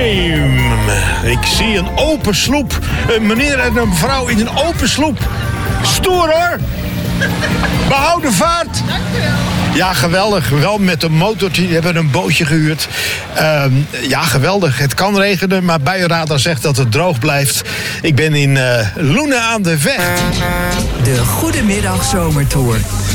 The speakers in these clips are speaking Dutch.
Sublime. Ik zie een open sloep. Een meneer en een vrouw in een open sloep. Stoer hoor. Behouden vaart. Dank u wel. Ja, geweldig. Wel met een motortje. We hebben een bootje gehuurd. Ja, geweldig. Het kan regenen, maar Buienradar zegt dat het droog blijft. Ik ben in Loenen aan de Vecht. De Goedemiddag Zomertour.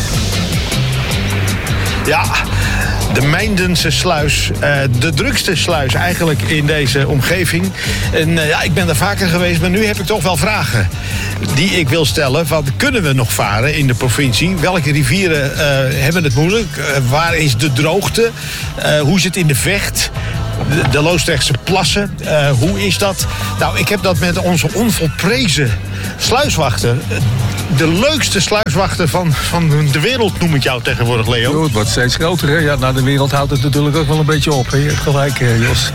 Ja, de Mijndense sluis. De drukste sluis eigenlijk in deze omgeving. En ja, ik ben er vaker geweest, maar nu heb ik toch wel vragen die ik wil stellen. Van, kunnen we nog varen in de provincie? Welke rivieren hebben het moeilijk? Waar is de droogte? Hoe zit het in de Vecht? De Loosdrechtse plassen, hoe is dat? Nou, ik heb dat met onze onvolprezen sluiswachter. De leukste sluiswachter van de wereld noem ik jou tegenwoordig, Leo. Jo, het wordt steeds groter, hè? Ja, nou, de wereld houdt het natuurlijk ook wel een beetje op. Hè? Je hebt gelijk, Jos.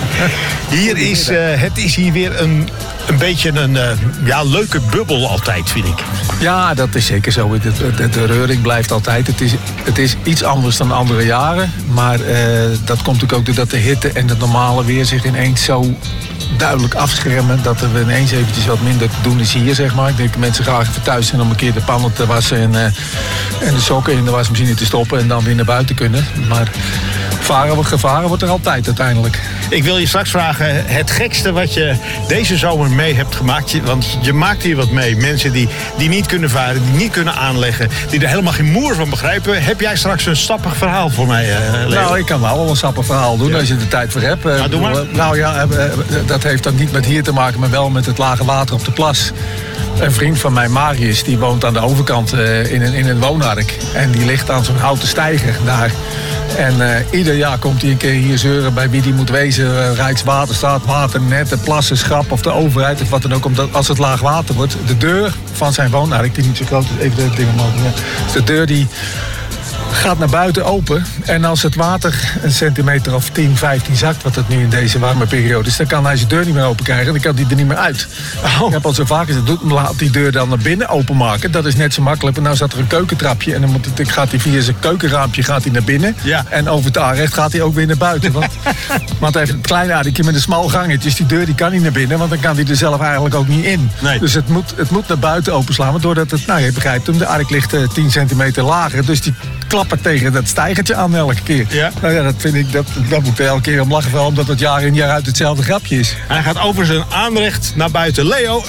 Het is hier weer een beetje een leuke bubbel altijd, vind ik. Ja, dat is zeker zo. De reuring blijft altijd. Het is iets anders dan andere jaren. Maar dat komt natuurlijk ook doordat de hitte en het normale weer zich ineens zo duidelijk afschermen. Dat er ineens eventjes wat minder te doen is hier, zeg maar. Ik denk dat mensen graag even thuis zijn om een keer de pannen te wassen en de sokken in de wasmachine te stoppen en dan weer naar buiten kunnen. Maar gevaren wordt er altijd uiteindelijk. Ik wil je straks vragen, het gekste wat je deze zomer mee hebt gemaakt. Want je maakt hier wat mee. Mensen die niet kunnen varen, die niet kunnen aanleggen, die er helemaal geen moer van begrijpen. Heb jij straks een sappig verhaal voor mij, Leo? Nou, ik kan wel een sappig verhaal doen als je er tijd voor hebt. Nou, doe maar. Nou ja, dat heeft dan niet met hier te maken, maar wel met het lage water op de plas. Een vriend van mij, Marius, die woont aan de overkant in een woonark. En die ligt aan zo'n houten steiger daar. En ieder jaar komt hij een keer hier zeuren bij wie die moet wezen. Rijkswaterstaat, Waternet, de plassen, schap of de overheid of wat dan ook. Omdat als het laag water wordt, de deur van zijn woonark, die niet zo groot is, even de dingen omhoog. Ja. De deur die gaat naar buiten open. En als het water een centimeter of 10, 15 zakt, wat het nu in deze warme periode is, dan kan hij zijn deur niet meer open krijgen. Dan kan hij er niet meer uit. Ik heb al zo vaak gezegd, laat die deur dan naar binnen openmaken. Dat is net zo makkelijk. En nou zat er een keukentrapje en dan gaat hij via zijn keukenraampje naar binnen. Ja. En over het aanrecht gaat hij ook weer naar buiten. Want hij heeft een klein aardje met een smal gangetje. Dus die deur die kan niet naar binnen, want dan kan hij er zelf eigenlijk ook niet in. Nee. Dus het moet naar buiten openslaan. Doordat het, nou je begrijpt hem, de ark ligt 10 centimeter lager. Dus die klappen tegen dat steigertje aan elke keer. Ja? Nou ja, dat vind ik, dat moet er elke keer om lachen, vooral omdat het jaar in jaar uit hetzelfde grapje is. Hij gaat over zijn aanrecht naar buiten. Leo,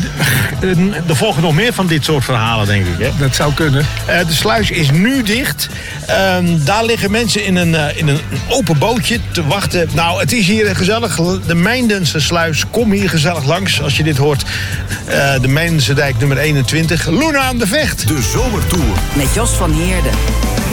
er volgen nog meer van dit soort verhalen, denk ik. Hè? Dat zou kunnen. De sluis is nu dicht. Daar liggen mensen in een open bootje te wachten. Nou, het is hier gezellig. De Mijndense sluis, kom hier gezellig langs als je dit hoort. De Mijndense dijk nummer 21. Loenen aan de Vecht. De Zomertour. Met Jos van Heerden.